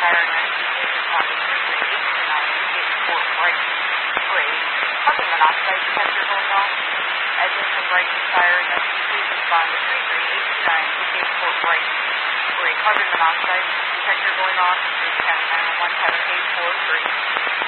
siren notification on the 3389 indicates port brake 3. Carbon monoxide detector going off. Additional braking siren notifications on the 3389 indicates port brake 3. Carbon monoxide detector going off. County 911 have a case 43.